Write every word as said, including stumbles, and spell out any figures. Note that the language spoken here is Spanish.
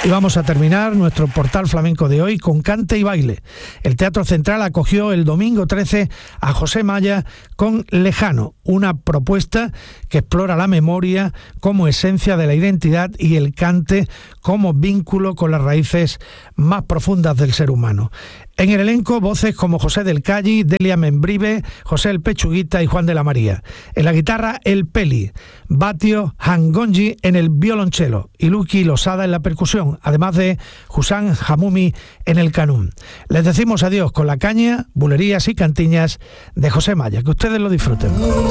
Y vamos a terminar nuestro portal flamenco de hoy con cante y baile. El Teatro Central acogió el domingo trece a José Maya con Lejano, una propuesta que explora la memoria como esencia de la identidad y el cante como vínculo con las raíces más profundas del ser humano. En el elenco, voces como José del Calli, Delia Membrive, José el Pechuguita y Juan de la María. En la guitarra, El Peli, Batio Hangonji en el violonchelo y Lucky Losada en la percusión, además de Hussan Hamumi en el canún. Les decimos adiós con la caña, bulerías y cantiñas de José Maya. Que ustedes lo disfruten.